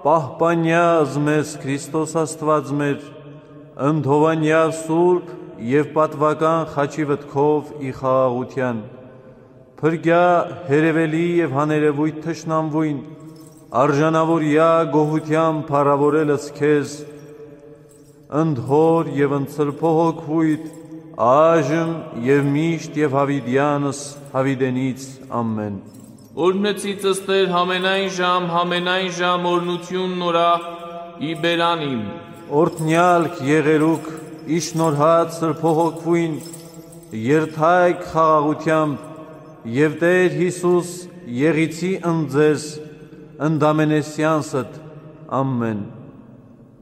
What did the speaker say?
պահպանյազ մեզ Քրիստոս Աստված մեր, ընդհովանյա սուրբ և պատվական խաչի վտքով ի խաղաղության, փրկյա հերևելի և հաներևույթ թշնամվույն, արժանավորյա գոհության փառավորելս քեզ, ընդհոր և ընծրփոհոքվույթ, այժմ և միշտ և հավիդյանս հավիդենից ամեն։ Օրհնեցից ըստեր համենայն ժամ օրնություն նորա ի բերանիմ։ Օրհնյալք եղերուք իշնորհած սրբոհոքվույն, երթայք խաղաղությամբ և Տեր Հիսուս եղիցի ընձես ընդամենեսյանսդ ամեն։